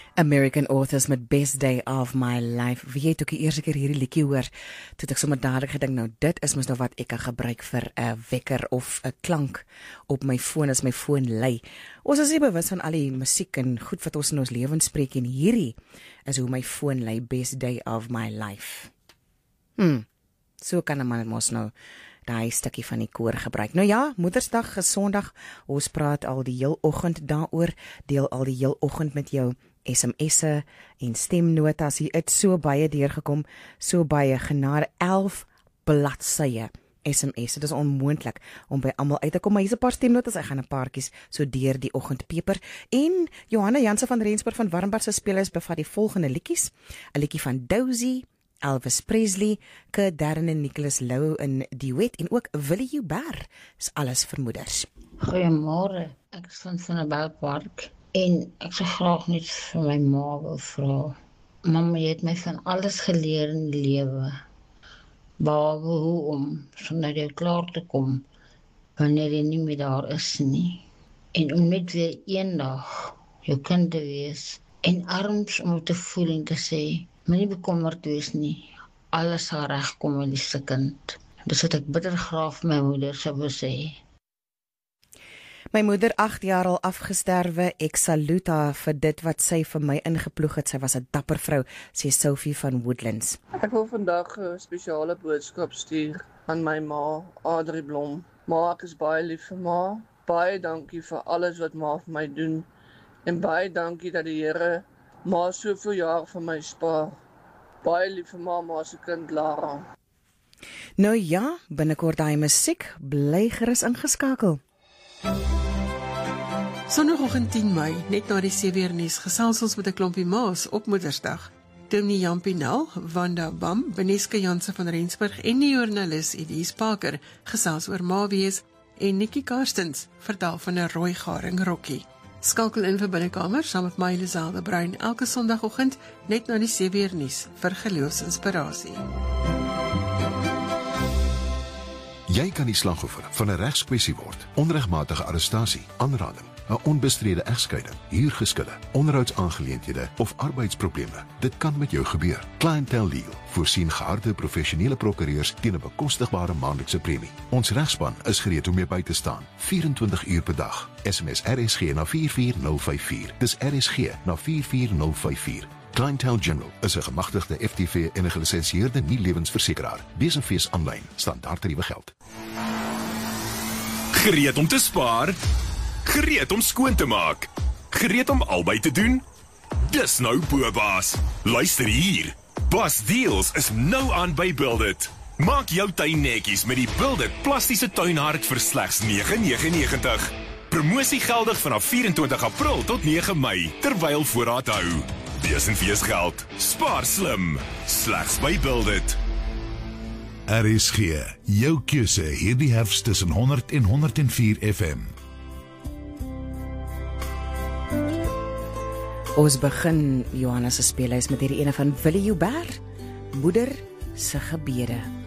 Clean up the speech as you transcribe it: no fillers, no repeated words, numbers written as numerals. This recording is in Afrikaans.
American Authors met Best Day of My Life. Wie het ook die eerste keer hierdie liedjie hoor, toe het ek sommer dadelik gedink, nou dit is mos nou wat ek kan gebruik vir 'n wekker of 'n klank op my foon as my foon lui. Ons is nie bewus van al die musiek en goed wat ons in ons lewens spreek, en hierdie is hoe my foon lui, Best Day of My Life. So kan 'n man mos nou daai stukkie van die koor gebruik. Nou ja, Moedersdag is Sondag. Ons praat al die heel oggend daaroor, deel al die heel oggend met jou SMS'e en stemnotas. Hier het so baie deurgekom, so baie genade, 11 bladsye SMS. Dit is onmoontlik om by almal uit te kom, maar hier's 'n paar stemnotas. Ek gaan 'n paartjies so deur die oggend peper. En Johanna Jansen van Rensburg van Warmberg se spelers bevat die volgende liedjies: 'n liedjie van Dozy, Elvis Presley, Kurt Darren en Nicholas Lou in duet, en ook Willie Joubert. Is alles vir moeders. Goeiemôre, ek is van Sonnebelpark en ek sou graag net vir my ma wil vra. Mamma, jy het my van alles geleer in die lewe, behalwe hoe om sonder jou klaar te kom wanneer jy nie meer daar is nie, en om net weer eendag jou kind te wees en arms om te voel en te sê, moenie bekommerd wees nie, alles sal regkom, my liefste kind. Dis wat ek bitter graag vir my moeder sou wil sê. My moeder, 8 jaar al afgesterwe, ek saluut haar vir dit wat sy vir my ingeploeg het. Sy was 'n dapper vrou, sê Sophie van Woodlands. Ek wil vandag 'n spesiale boodskap stuur aan my ma, Adrie Blom. Ma, ek is baie lief vir ma. Baie dankie vir alles wat ma vir my doen. En baie dankie dat die Here ma soveel jaar vir my spaar. Baie lief vir ma, ma se kind Lara. Nou ja, binnekort daai musiek, bly gerus ingeskakel. Sondagoggend 10 Mei, net na die 7 uur nuus, gesels ons met 'n klompie ma's op Moedersdag. Dominee Jan Pinaal, Wanda Bam, Beneske Jansen van Rensburg en die joernalis Elise Parker gesels oor ma wees, en Nikki Karstens vertel van 'n rooi garing rokkie. Skakel in vir Binnekamer saam met my Liselde Bruin elke Sondagoggend net na die 7 uur nuus vir geloofsinspirasie. Jy kan die slagoffer van 'n regskwessie word. Onregmatige arrestasie, aanranding, 'n onbestrede egskeiding, huurgeskille, onderhoudsaangeleenthede of arbeidsprobleme. Dit kan met jou gebeur. Clientele Legal voorsien geharde professionele prokureurs teen 'n bekostigbare maandelikse premie. Ons regspan is gereed om jou by te staan, 24 uur per dag. SMS RSG na 44054. Dis RSG na 44054. Clientele General is 'n gemagtigde FTV en 'n gelisensieerde nie-lewensversekeraar. Lees en fees aanlyn, standaardtariewe geld. Gereed om te spaar? Gereed om skoon te maak? Gereed om albei te doen? Dis nou Boba's. Luister hier. Bas Deals is nou aan by Build It. Maak jou tuin netjies met die Build It plastiese tuinhark vir slegs R9,99. Promosie geldig vanaf 24 April tot 9 Mei, terwyl voorraad hou. Wees en fees geld. Spaar slim. Slegs by Build It. RSG, jou keuse hierdie herfst tussen 100 en 104 FM. Ons begin Johanna se speellys met hierdie ene van Willie Joubert, Moeder se gebede.